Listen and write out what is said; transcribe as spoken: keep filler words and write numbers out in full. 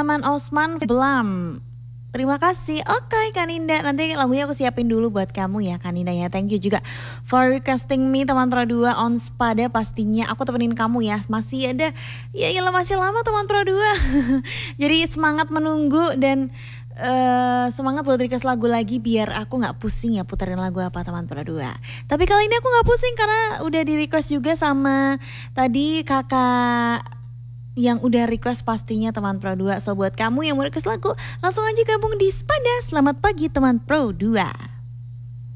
Maman Osman Blam. Terima kasih. Oke Kaninda, nanti lagunya aku siapin dulu buat kamu ya Kaninda ya. Thank you juga for requesting me teman Pro dua on Spada, pastinya aku temenin kamu ya. Masih ada, ya iyalah masih lama teman Pro dua. Jadi semangat menunggu dan uh, semangat buat request lagu lagi biar aku gak pusing ya puterin lagu apa teman Pro dua. Tapi kali ini aku gak pusing karena udah di request juga sama tadi kakak yang udah request pastinya teman Pro dua. So buat kamu yang mau request lagu, langsung aja gabung di Spada. Selamat pagi teman Pro dua.